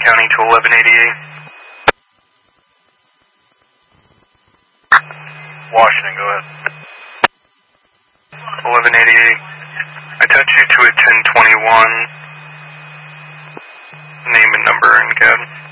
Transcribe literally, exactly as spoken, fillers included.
County to eleven eighty-eight. Washington, go ahead. eleven eighty-eight. I touch you to a ten twenty-one. Name and number and code.